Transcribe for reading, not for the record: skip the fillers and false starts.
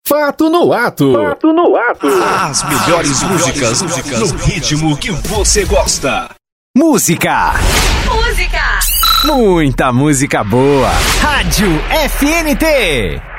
Fato no Ato. Fato no Ato. As melhores músicas no ritmo que você gosta. Música. Música. Muita música boa. Rádio FNT.